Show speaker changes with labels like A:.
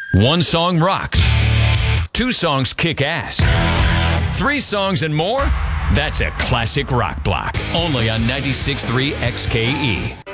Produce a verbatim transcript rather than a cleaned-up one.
A: One song rocks. Two songs kick ass. Three songs and more? That's a classic rock block. Only on ninety-six point three X K E.